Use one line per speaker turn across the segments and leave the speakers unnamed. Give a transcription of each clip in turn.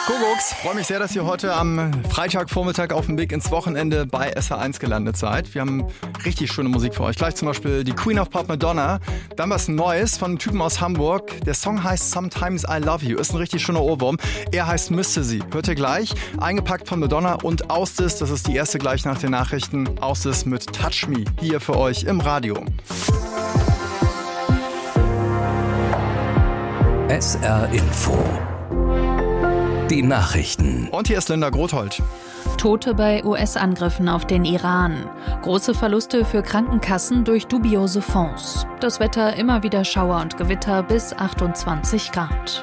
Kuckucks, freue mich sehr, dass ihr heute am Freitagvormittag auf dem Weg ins Wochenende bei SH1 gelandet seid. Wir haben richtig schöne Musik für euch. Gleich zum Beispiel die Queen of Pop Madonna. Dann was Neues von einem Typen aus Hamburg. Der Song heißt Sometimes I Love You. Ist ein richtig schöner Ohrwurm. Er heißt Müsste Sie. Hört ihr gleich. Eingepackt von Madonna und Ausdis. Das ist die erste gleich nach den Nachrichten. Ausdis mit Touch Me. Hier für euch im Radio.
SR Info. Die Nachrichten.
Und hier ist Linda Grothold.
Tote bei US-Angriffen auf den Iran. Große Verluste für Krankenkassen durch dubiose Fonds. Das Wetter immer wieder Schauer und Gewitter bis 28 Grad.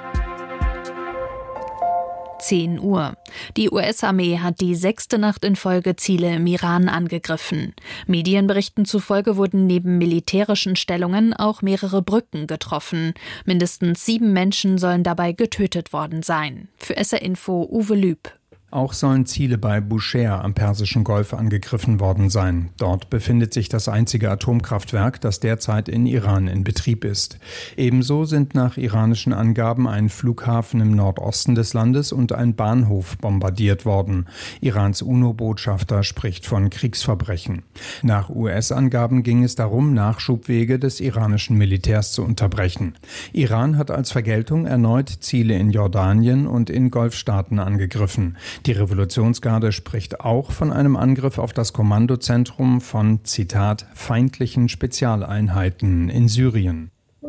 10 Uhr. Die US-Armee hat die 6. Nacht in Folge Ziele im Iran angegriffen. Medienberichten zufolge wurden neben militärischen Stellungen auch mehrere Brücken getroffen. Mindestens 7 Menschen sollen dabei getötet worden sein. Für SR Info Uwe Lüb.
Auch sollen Ziele bei Bushehr am Persischen Golf angegriffen worden sein. Dort befindet sich das einzige Atomkraftwerk, das derzeit in Iran in Betrieb ist. Ebenso sind nach iranischen Angaben ein Flughafen im Nordosten des Landes und ein Bahnhof bombardiert worden. Irans UNO-Botschafter spricht von Kriegsverbrechen. Nach US-Angaben ging es darum, Nachschubwege des iranischen Militärs zu unterbrechen. Iran hat als Vergeltung erneut Ziele in Jordanien und in Golfstaaten angegriffen. Die Revolutionsgarde spricht auch von einem Angriff auf das Kommandozentrum von, Zitat, feindlichen Spezialeinheiten in Syrien.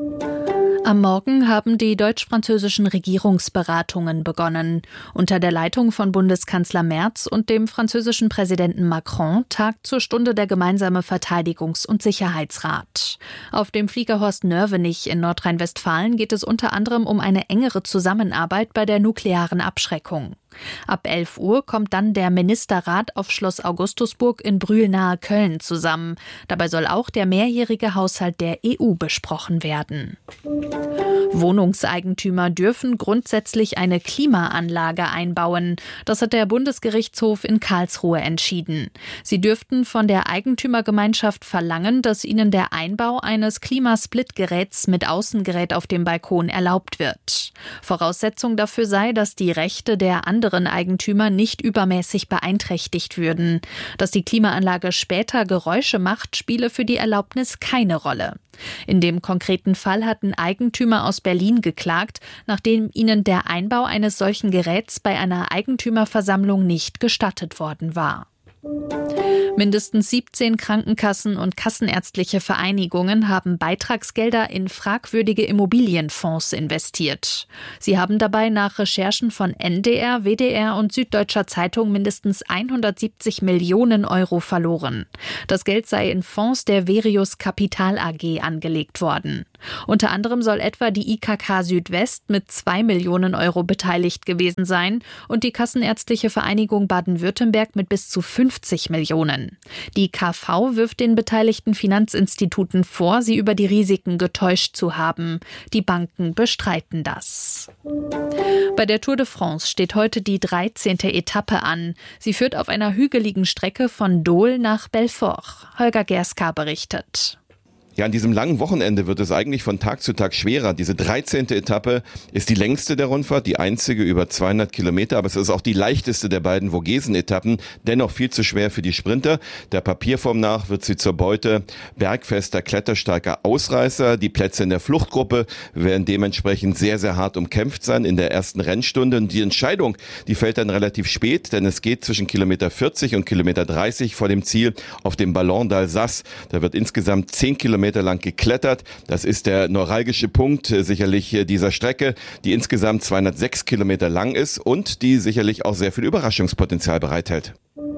Am Morgen haben die deutsch-französischen Regierungsberatungen begonnen. Unter der Leitung von Bundeskanzler Merz und dem französischen Präsidenten Macron tagt zur Stunde der gemeinsame Verteidigungs- und Sicherheitsrat. Auf dem Flieger Horst Nörvenich in Nordrhein-Westfalen geht es unter anderem um eine engere Zusammenarbeit bei der nuklearen Abschreckung. Ab 11 Uhr kommt dann der Ministerrat auf Schloss Augustusburg in Brühl nahe Köln zusammen. Dabei soll auch der mehrjährige Haushalt der EU besprochen werden. Wohnungseigentümer dürfen grundsätzlich eine Klimaanlage einbauen. Das hat der Bundesgerichtshof in Karlsruhe entschieden. Sie dürften von der Eigentümergemeinschaft verlangen, dass ihnen der Einbau eines Klimasplitgeräts mit Außengerät auf dem Balkon erlaubt wird. Voraussetzung dafür sei, dass die Rechte der anderen Eigentümer nicht übermäßig beeinträchtigt würden. Dass die Klimaanlage später Geräusche macht, spiele für die Erlaubnis keine Rolle. In dem konkreten Fall hatten Eigentümer aus Berlin geklagt, nachdem ihnen der Einbau eines solchen Geräts bei einer Eigentümerversammlung nicht gestattet worden war. Mindestens 17 Krankenkassen und kassenärztliche Vereinigungen haben Beitragsgelder in fragwürdige Immobilienfonds investiert. Sie haben dabei nach Recherchen von NDR, WDR und Süddeutscher Zeitung mindestens 170 Millionen Euro verloren. Das Geld sei in Fonds der Verius Kapital AG angelegt worden. Unter anderem soll etwa die IKK Südwest mit 2 Millionen Euro beteiligt gewesen sein und die Kassenärztliche Vereinigung Baden-Württemberg mit bis zu 50 Millionen. Die KV wirft den beteiligten Finanzinstituten vor, sie über die Risiken getäuscht zu haben. Die Banken bestreiten das. Bei der Tour de France steht heute die 13. Etappe an. Sie führt auf einer hügeligen Strecke von Dole nach Belfort. Holger Gerska berichtet.
Ja, an diesem langen Wochenende wird es eigentlich von Tag zu Tag schwerer. Diese 13. Etappe ist die längste der Rundfahrt, die einzige über 200 Kilometer, aber es ist auch die leichteste der beiden Vogesen-Etappen, dennoch viel zu schwer für die Sprinter. Der Papierform nach wird sie zur Beute bergfester, kletterstarker Ausreißer. Die Plätze in der Fluchtgruppe werden dementsprechend sehr, sehr hart umkämpft sein in der ersten Rennstunde. Und die Entscheidung, die fällt dann relativ spät, denn es geht zwischen Kilometer 40 und Kilometer 30 vor dem Ziel auf dem Ballon d'Alsace. Da wird insgesamt 10 Kilometer lang geklettert. Das ist der neuralgische Punkt sicherlich dieser Strecke, die insgesamt 206 Kilometer lang ist und die sicherlich auch sehr viel Überraschungspotenzial bereithält.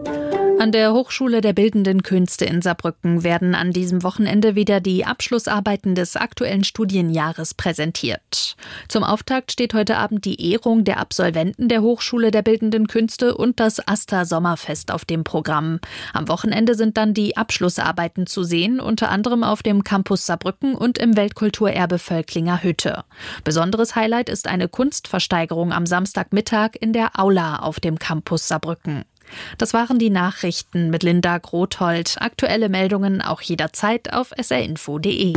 An der Hochschule der Bildenden Künste in Saarbrücken werden an diesem Wochenende wieder die Abschlussarbeiten des aktuellen Studienjahres präsentiert. Zum Auftakt steht heute Abend die Ehrung der Absolventen der Hochschule der Bildenden Künste und das AStA-Sommerfest auf dem Programm. Am Wochenende sind dann die Abschlussarbeiten zu sehen, unter anderem auf dem Campus Saarbrücken und im Weltkulturerbe Völklinger Hütte. Besonderes Highlight ist eine Kunstversteigerung am Samstagmittag in der Aula auf dem Campus Saarbrücken. Das waren die Nachrichten mit Linda Grothold. Aktuelle Meldungen auch jederzeit auf srinfo.de.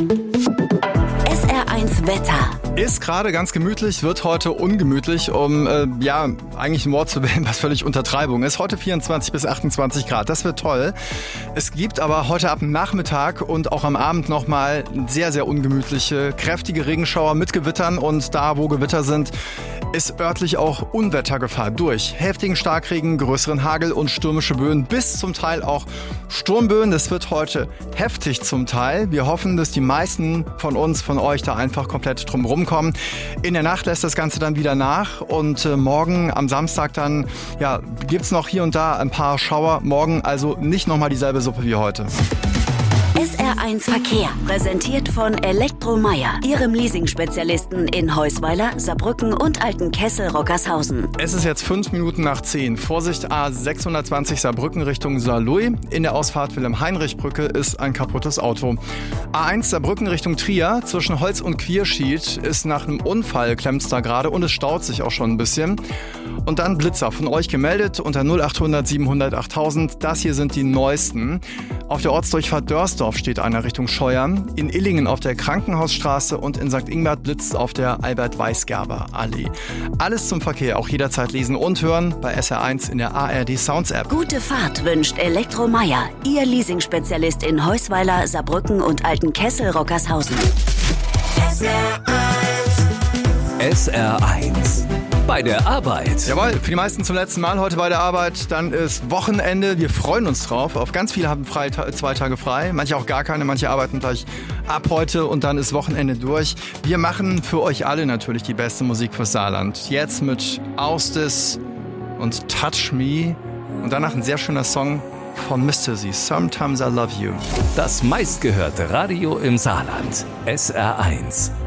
SR1 Wetter.
Ist gerade ganz gemütlich, wird heute ungemütlich, um eigentlich ein Wort zu wählen, was völlig Untertreibung ist. Heute 24 bis 28 Grad, das wird toll. Es gibt aber heute ab dem Nachmittag und auch am Abend nochmal sehr, sehr ungemütliche, kräftige Regenschauer mit Gewittern. Und da, wo Gewitter sind, ist örtlich auch Unwettergefahr durch heftigen Starkregen, größeren Hagel und stürmische Böen bis zum Teil auch Sturmböen. Das wird heute heftig zum Teil. Wir hoffen, dass die meisten von uns, von euch da einfach komplett drum rumkommen. In der Nacht lässt das Ganze dann wieder nach und morgen am Samstag dann gibt's noch hier und da ein paar Schauer. Morgen also nicht nochmal dieselbe Suppe wie heute.
SR1 Verkehr, präsentiert von Elektromeier, Ihrem Leasing-Spezialisten in Heusweiler, Saarbrücken und Altenkessel-Rockershausen.
Es ist jetzt 5 Minuten nach 10. Vorsicht A620 Saarbrücken Richtung Saarlouis. In der Ausfahrt Wilhelm-Heinrich-Brücke ist ein kaputtes Auto. A1 Saarbrücken Richtung Trier zwischen Holz und Quierschied ist nach einem Unfall, klemmt's da gerade und es staut sich auch schon ein bisschen. Und dann Blitzer von euch gemeldet unter 0800 700 8000. Das hier sind die neuesten. Auf der Ortsdurchfahrt Dörsdorf steht einer Richtung Scheuern. In Illingen auf der Krankenhausstraße und in St. Ingbert blitzt auf der Albert-Weisgerber-Allee. Alles zum Verkehr auch jederzeit lesen und hören bei SR1 in der ARD Sounds App.
Gute Fahrt wünscht Elektromeier, Ihr Leasing-Spezialist in Heusweiler, Saarbrücken und Altenkessel-Rockershausen.
SR1 bei der Arbeit.
Jawohl, für die meisten zum letzten Mal heute bei der Arbeit. Dann ist Wochenende. Wir freuen uns drauf. Auf ganz viele haben 2 Tage frei. Manche auch gar keine. Manche arbeiten gleich ab heute und dann ist Wochenende durch. Wir machen für euch alle natürlich die beste Musik fürs Saarland. Jetzt mit Austis und Touch Me. Und danach ein sehr schöner Song von Mr. Z, Sometimes I Love You.
Das meistgehörte Radio im Saarland. SR1.